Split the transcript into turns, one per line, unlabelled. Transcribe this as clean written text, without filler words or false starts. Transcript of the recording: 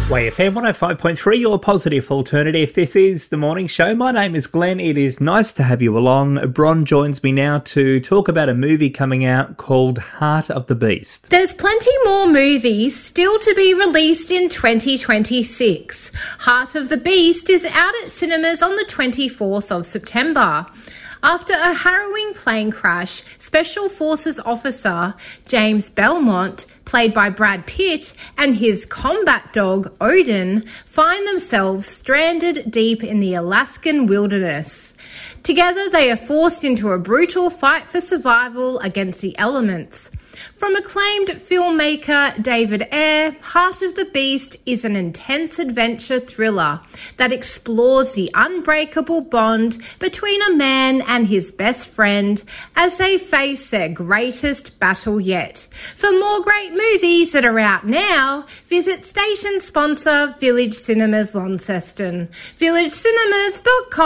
WayFM 105.3, your positive alternative. This is The Morning Show. My name is Glenn. It is nice to have you along. Bron joins me now to talk about a movie coming out called Heart of the Beast.
There's plenty more movies still to be released in 2026. Heart of the Beast is out at cinemas on the 24th of September. After a harrowing plane crash, Special Forces officer James Belmont, played by Brad Pitt, and his combat dog Odin find themselves stranded deep in the Alaskan wilderness. Together they are forced into a brutal fight for survival against the elements. From acclaimed filmmaker David Ayer, Heart of the Beast is an intense adventure thriller that explores the unbreakable bond between a man and his best friend as they face their greatest battle yet. For more great movies that are out now, visit station sponsor Village Cinemas Launceston. VillageCinemas.com